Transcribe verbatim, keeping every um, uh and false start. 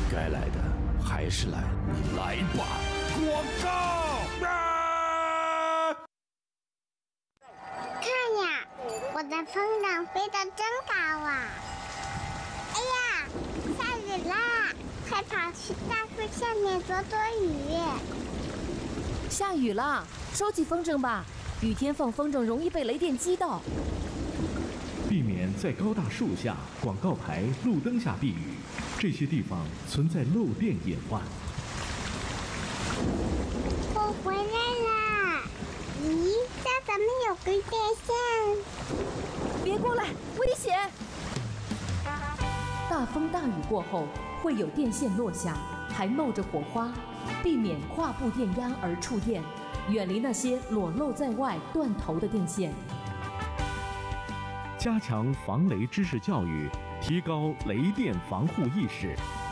该来的还是来了，你来吧！广告啊！ 看呀，我的风筝飞得真高啊！哎呀，下雨啦！快跑去大树下面躲躲雨。 下雨啦，收起风筝吧，雨天放风筝容易被雷电击到。 避免在高大树下、广告牌、路灯下避雨，这些地方存在漏电隐患。 我回来啦！咦，这怎么有根电线？ 别过来，危险！大风大雨过后会有电线落下，还冒着火花，避免跨步电压而触电，远离那些裸露在外、断头的电线。 加强防雷知识教育，提高雷电防护意识。